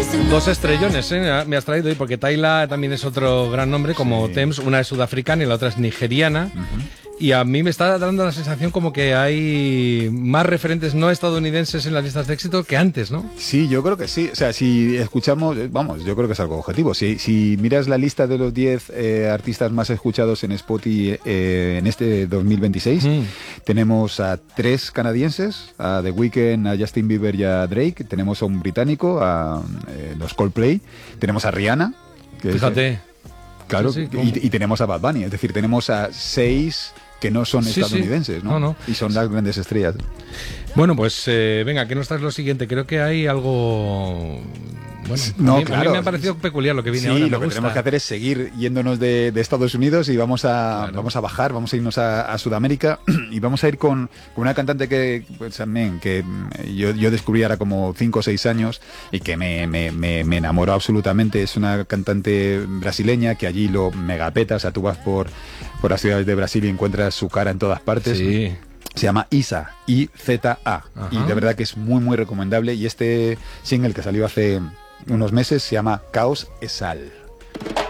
Dos estrellones, me has traído hoy, porque Tayla también es otro gran nombre, como Thames. Una es sudafricana y la otra es nigeriana. Y a mí me está dando la sensación como que hay más referentes no estadounidenses en las listas de éxito que antes, ¿no? Sí, yo creo que sí. O sea, si escuchamos, vamos, yo creo que es algo objetivo. Si miras la lista de los 10 artistas más escuchados en Spotify en este 2026, tenemos a 3 canadienses, a The Weeknd, a Justin Bieber y a Drake. Tenemos a un británico, a los Coldplay. Tenemos a Rihanna. Que Fíjate. Claro, Sí, y tenemos a Bad Bunny. Es decir, tenemos a 6... que no son estadounidenses, ¿no? No. Y son las grandes estrellas. Bueno, pues venga, que nos traes lo siguiente. Creo que hay algo... Bueno, no, a mí claro. me ha parecido peculiar lo que viene sí, ahora. Lo que tenemos que hacer es seguir yéndonos de Estados Unidos y vamos a bajar, vamos a irnos a Sudamérica y vamos a ir con una cantante que, pues, también, que yo descubrí ahora como 5 o 6 años y que me enamoró absolutamente. Es una cantante brasileña que allí lo megapeta. O sea, tú vas por las ciudades de Brasil y encuentras su cara en todas partes. Sí. Se llama Iza, I-Z-A. Y de verdad que es muy, muy recomendable. Y este single que salió hace unos meses se llama Caos es Sal.